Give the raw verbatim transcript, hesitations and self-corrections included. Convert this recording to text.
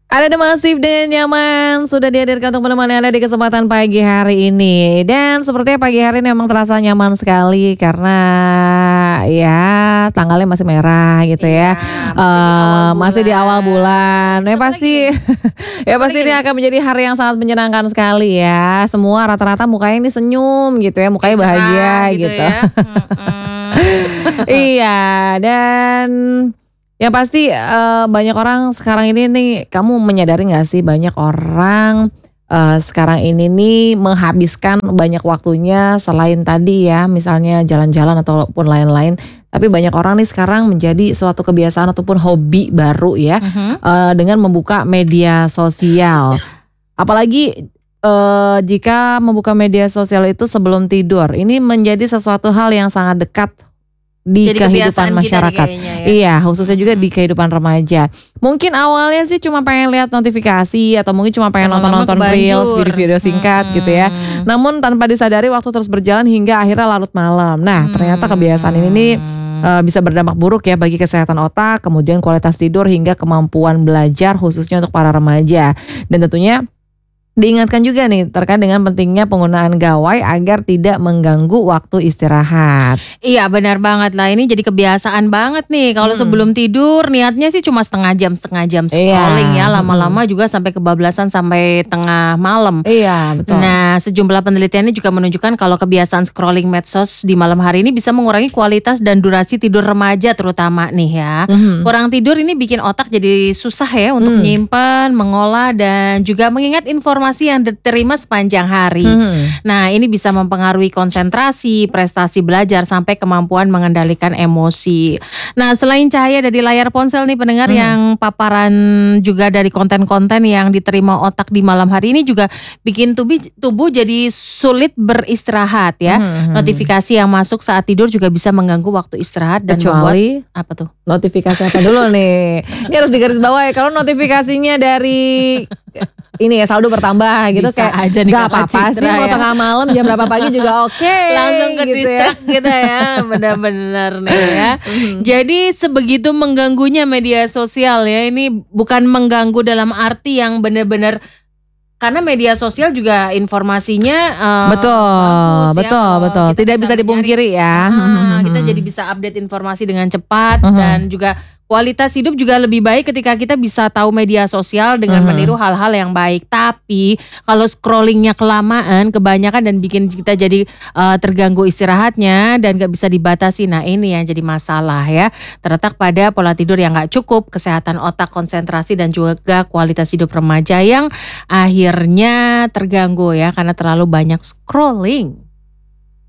Ada The Massive dengan Nyaman sudah dihadirkan untuk menemani Anda di kesempatan pagi hari ini. Dan sepertinya pagi hari ini memang terasa nyaman sekali karena ya tanggalnya masih merah gitu Iya, ya. Eh, masih di awal bulan. Ya Sebentar pasti lagi ya Sebentar pasti lagi ini nih. akan menjadi hari yang sangat menyenangkan sekali ya. Semua rata-rata mukanya ini senyum gitu ya, mukanya Cerah bahagia gitu gitu. ya. Mm-mm. Iya, dan yang pasti eh, banyak orang sekarang ini nih, kamu menyadari gak sih banyak orang eh, sekarang ini nih menghabiskan banyak waktunya selain tadi ya misalnya jalan-jalan ataupun lain-lain. Tapi banyak orang nih sekarang menjadi suatu kebiasaan ataupun hobi baru ya Mhm. eh, dengan membuka media sosial. Apalagi eh, jika membuka media sosial itu sebelum tidur, ini menjadi sesuatu hal yang sangat dekat di Jadi kehidupan kebiasaan kita nih masyarakat. kayaknya ya. Iya, khususnya juga di Mhm. kehidupan remaja. Mungkin awalnya sih cuma pengen lihat notifikasi atau mungkin cuma pengen Lama-lama nonton-nonton reels, kebanjur. video-video singkat gitu ya. Mhm. Namun tanpa disadari waktu terus berjalan hingga akhirnya larut malam. Nah, ternyata kebiasaan ini nih Hmm. eh, bisa berdampak buruk ya bagi kesehatan otak, kemudian kualitas tidur hingga kemampuan belajar khususnya untuk para remaja. Dan tentunya diingatkan juga nih terkait dengan pentingnya penggunaan gawai agar tidak mengganggu waktu istirahat. Iya benar banget lah, ini jadi kebiasaan banget nih. Kalau Hmm. sebelum tidur niatnya sih cuma setengah jam setengah jam scrolling Iya, ya, lama-lama juga sampai kebablasan sampai tengah malam. Iya, betul. Nah, sejumlah penelitiannya juga menunjukkan kalau kebiasaan scrolling medsos di malam hari ini bisa mengurangi kualitas dan durasi tidur remaja terutama nih ya. Mhm. Kurang tidur ini bikin otak jadi susah ya untuk Hmm. menyimpan, mengolah dan juga mengingat informasi yang diterima sepanjang hari. Mhm. Nah, ini bisa mempengaruhi konsentrasi, prestasi belajar sampai kemampuan mengendalikan emosi. Nah, selain cahaya dari layar ponsel nih pendengar, Hmm. yang paparan juga dari konten-konten yang diterima otak di malam hari ini juga bikin tubuh tubuh jadi sulit beristirahat ya. Mhm. Notifikasi yang masuk saat tidur juga bisa mengganggu waktu istirahat dan membuat Kecuali apa tuh? notifikasi apa dulu nih? Ini harus digarisbawahi kalau notifikasinya dari ini ya saldo bertambah gitu Bisa kayak aja nih gak Kakak apa-apa sih Citra mau ya. tengah malam jam berapa pagi juga oke. Langsung ke gitu ya. distract gitu ya. Benar-benar nih ya. Mhm. Jadi sebegitu mengganggunya media sosial ya. Ini bukan mengganggu dalam arti yang benar-benar, karena media sosial juga informasinya eh, Betul, bagus ya. betul, Kalau betul. kita Tidak bisa mencari- dipungkiri ya. Ah, kita jadi bisa update informasi dengan cepat Mhm. dan juga kualitas hidup juga lebih baik ketika kita bisa tahu media sosial dengan Mhm. meniru hal-hal yang baik. Tapi kalau scrollingnya kelamaan, kebanyakan dan bikin kita jadi eh, terganggu istirahatnya dan gak bisa dibatasi. Nah, ini yang jadi masalah ya. Terletak pada pola tidur yang gak cukup, kesehatan otak, konsentrasi dan juga kualitas hidup remaja yang akhirnya terganggu ya karena terlalu banyak scrolling.